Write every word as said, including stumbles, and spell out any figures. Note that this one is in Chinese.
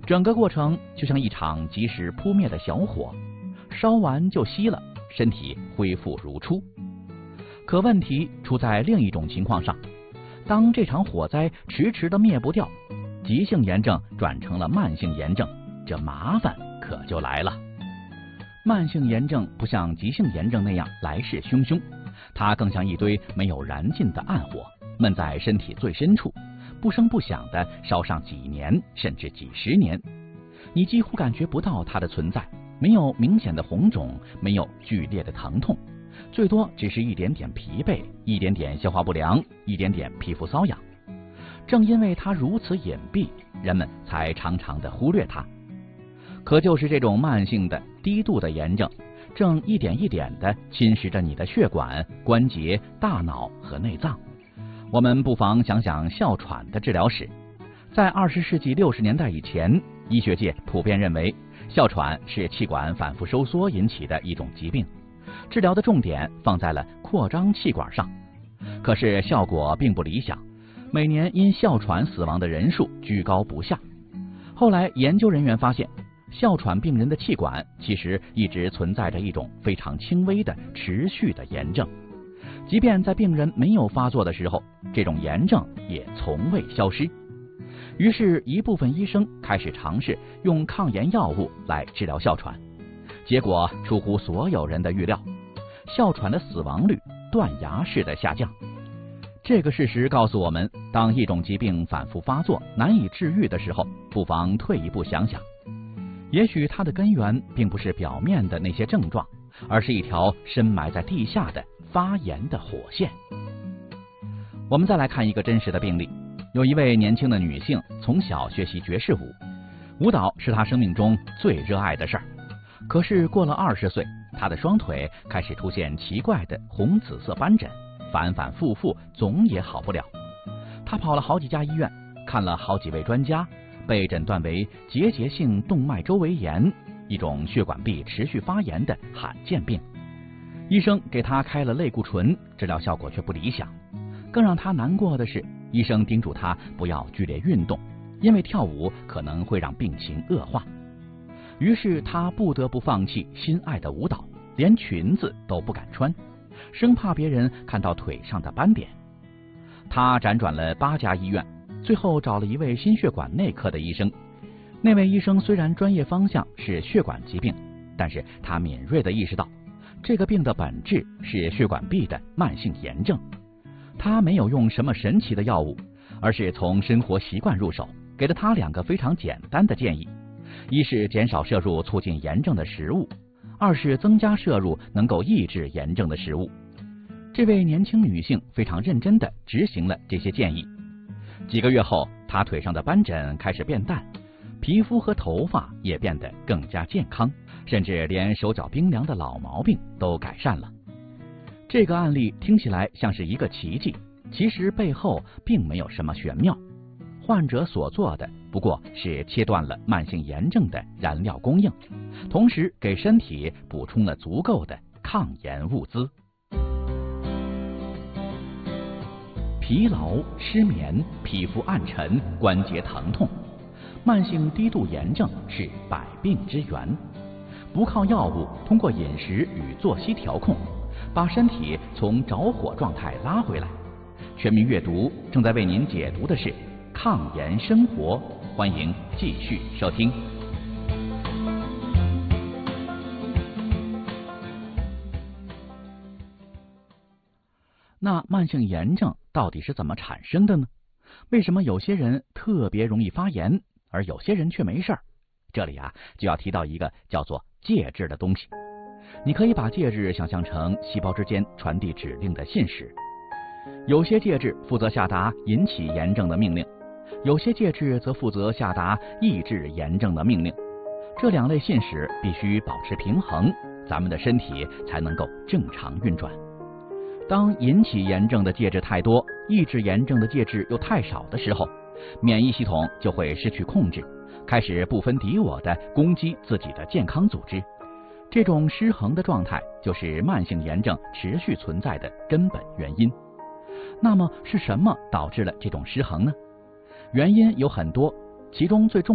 整个过程就像一场及时扑灭的小火，烧完就熄了，身体恢复如初。可问题出在另一种情况上，当这场火灾迟迟的灭不掉，急性炎症转成了慢性炎症，这麻烦可就来了。慢性炎症不像急性炎症那样来势汹汹，它更像一堆没有燃尽的暗火，闷在身体最深处，不声不响的烧上几年甚至几十年，你几乎感觉不到它的存在，没有明显的红肿，没有剧烈的疼痛，最多只是一点点疲惫，一点点消化不良，一点点皮肤瘙痒。正因为它如此隐蔽，人们才常常的忽略它。可就是这种慢性的低度的炎症，正一点一点的侵蚀着你的血管、关节、大脑和内脏。我们不妨想想哮喘的治疗史。在二十世纪六十年代以前，医学界普遍认为哮喘是气管反复收缩引起的一种疾病，治疗的重点放在了扩张气管上。可是效果并不理想，每年因哮喘死亡的人数居高不下。后来研究人员发现，哮喘病人的气管其实一直存在着一种非常轻微的持续的炎症，即便在病人没有发作的时候，这种炎症也从未消失。于是一部分医生开始尝试用抗炎药物来治疗哮喘，结果出乎所有人的预料，哮喘的死亡率断崖式的下降。这个事实告诉我们，当一种疾病反复发作难以治愈的时候，不妨退一步想想，也许它的根源并不是表面的那些症状，而是一条深埋在地下的发炎的火线。我们再来看一个真实的病例，有一位年轻的女性从小学习爵士舞，舞蹈是她生命中最热爱的事儿。可是过了二十岁，她的双腿开始出现奇怪的红紫色斑疹，反反复复，总也好不了。她跑了好几家医院，看了好几位专家，被诊断为结节性动脉周围炎，一种血管壁持续发炎的罕见病。医生给她开了类固醇，治疗效果却不理想。更让她难过的是，医生叮嘱她不要剧烈运动，因为跳舞可能会让病情恶化。于是她不得不放弃心爱的舞蹈，连裙子都不敢穿，生怕别人看到腿上的斑点。她辗转了八家医院，最后找了一位心血管内科的医生。那位医生虽然专业方向是血管疾病，但是他敏锐地意识到，这个病的本质是血管壁的慢性炎症。他没有用什么神奇的药物，而是从生活习惯入手，给了他两个非常简单的建议：一是减少摄入促进炎症的食物，二是增加摄入能够抑制炎症的食物。这位年轻女性非常认真地执行了这些建议。几个月后，她腿上的斑疹开始变淡，皮肤和头发也变得更加健康，甚至连手脚冰凉的老毛病都改善了。这个案例听起来像是一个奇迹，其实背后并没有什么玄妙。患者所做的不过是切断了慢性炎症的燃料供应，同时给身体补充了足够的抗炎物资。疲劳、失眠、皮肤暗沉、关节疼痛，慢性低度炎症是百病之源。不靠药物，通过饮食与作息调控，把身体从着火状态拉回来。全民阅读正在为您解读的是抗炎生活，欢迎继续收听。那慢性炎症到底是怎么产生的呢？为什么有些人特别容易发炎，而有些人却没事儿？这里啊，就要提到一个叫做介质的东西。你可以把介质想象成细胞之间传递指令的信使。有些介质负责下达引起炎症的命令，有些介质则负责下达抑制炎症的命令。这两类信使必须保持平衡，咱们的身体才能够正常运转。当引起炎症的介质太多，抑制炎症的介质又太少的时候，免疫系统就会失去控制，开始不分敌我地攻击自己的健康组织。这种失衡的状态就是慢性炎症持续存在的根本原因。那么是什么导致了这种失衡呢？原因有很多，其中最重